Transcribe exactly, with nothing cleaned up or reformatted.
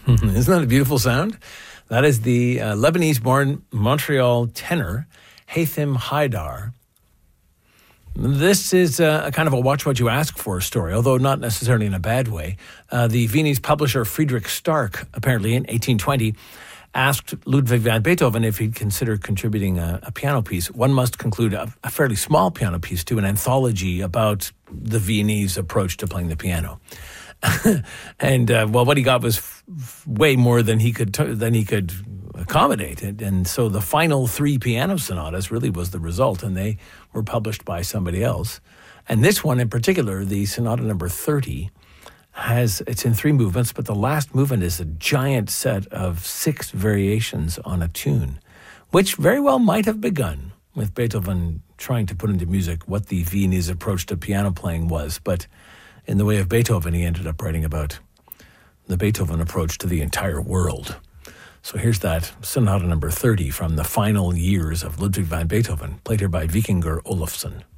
Isn't that a beautiful sound? That is the uh, Lebanese-born Montreal tenor, Haitham Haidar. This is a, a kind of a watch what you ask for story, although not necessarily in a bad way. Uh, the Viennese publisher Friedrich Stark, apparently in eighteen twenty, asked Ludwig van Beethoven if he'd consider contributing a, a piano piece. One must conclude a, a fairly small piano piece to an anthology about the Viennese approach to playing the piano. and uh, well, what he got was f- f- way more than he could t- than he could accommodate, and, and so the final three piano sonatas really was the result, and they were published by somebody else. And this one in particular, the sonata number thirty, has it's in three movements, but the last movement is a giant set of six variations on a tune, which very well might have begun with Beethoven trying to put into music what the Viennese approach to piano playing was, but in the way of Beethoven, he ended up writing about the Beethoven approach to the entire world. So here's that sonata number thirty from the final years of Ludwig van Beethoven, played here by Vikingur Olofsson.